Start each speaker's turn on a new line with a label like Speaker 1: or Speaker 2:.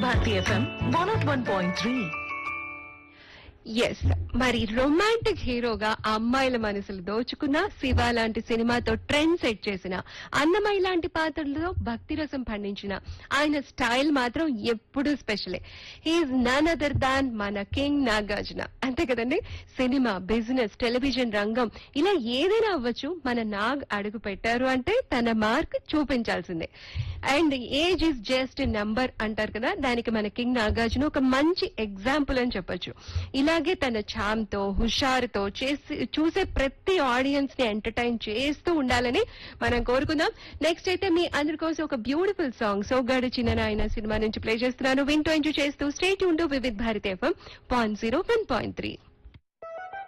Speaker 1: Bharti FM 101.3.
Speaker 2: Yes, మరి romantic హీరోగా అమ్మాయిల మనసులు దోచుకున్న శివ లాంటి సినిమాతో ట్రెండ్ సెట్ చేసిన అన్నమయ్య లాంటి పాత్రలతో భక్తి రసం పండించిన ఆయన స్టైల్ మాత్రం ఎప్పుడూ స్పెషలే. హీఈస్ నన్ అదర్ దాన్ మన కింగ్ నాగార్జున, అంతే కదండి. సినిమా, బిజినెస్, టెలివిజన్ రంగం ఇలా ఏదైనా అవ్వచ్చు, మన నాగ్ అడుగు పెట్టారు అంటే తన mark చూపించాల్సిందే. And age is just number అంటారు కదా, దానికి మన కింగ్ నాగార్జున ఒక మంచి ఎగ్జాంపుల్ అని చెప్పొచ్చు. ఇలాగే తన ఛామ్ తో, హుషారుతో చూసే ప్రతి ఆడియన్స్ ని ఎంటర్టైన్ చేస్తూ ఉండాలని మనం కోరుకుందాం. నెక్స్ట్ అయితే మీ అందరి కోసం ఒక బ్యూటిఫుల్ సాంగ్ సోగ్గాడు చిన్ననాయన సినిమా నుంచి ప్లే చేస్తున్నాను. వింటూ ఎంజాయ్ చేస్తూ stay tuned to Vividh Bharati FM 101.3.